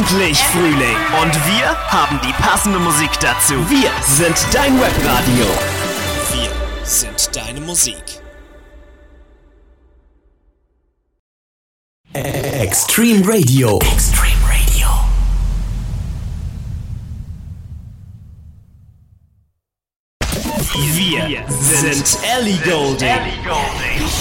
endlich Frühling und wir haben die passende Musik dazu. Wir sind dein Webradio. Wir sind deine Musik. Extreme Radio. Extreme Radio. Wir sind Ellie Goulding.